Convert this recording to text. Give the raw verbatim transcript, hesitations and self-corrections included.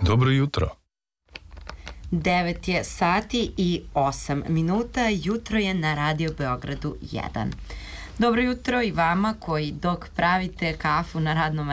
Dobro jutro. devet je sati i osam minuta, jutro je na Radio Beogradu jedan. Dobro jutro i vama koji dok pravite kafu na radnom